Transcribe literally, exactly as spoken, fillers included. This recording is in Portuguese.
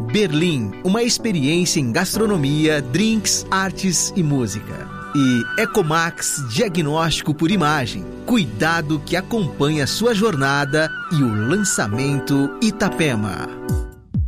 Berlim, uma experiência em gastronomia, drinks, artes e música. E Ecomax Diagnóstico por Imagem, cuidado que acompanha a sua jornada, e o lançamento Itapema.